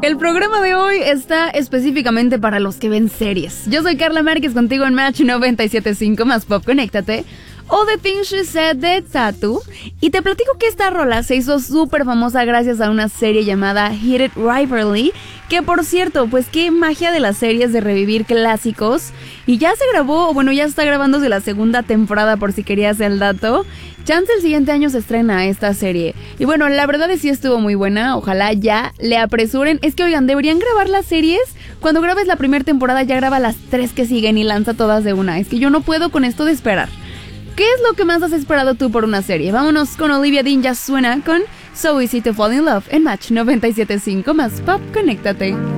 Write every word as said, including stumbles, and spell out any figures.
El programa de hoy está específicamente para los que ven series. Yo soy Carla Márquez, contigo en Match noventa y siete punto cinco más Pop, conéctate. O The Things She Said de Tattoo. Y te platico que esta rola se hizo súper famosa gracias a una serie llamada Heated Rivalry. Que por cierto, pues qué magia de las series de revivir clásicos. Y ya se grabó, o bueno, ya está grabándose la segunda temporada por si querías el dato. Chance el siguiente año se estrena esta serie. Y bueno, la verdad es que sí estuvo muy buena. Ojalá ya le apresuren. Es que oigan, deberían grabar las series. Cuando grabes la primera temporada ya graba las tres que siguen y lanza todas de una. Es que yo no puedo con esto de esperar. ¿Qué es lo que más has esperado tú por una serie? Vámonos con Olivia Dean, ya suena con So Easy to Fall in Love en Match noventa y siete punto cinco más Pop, conéctate.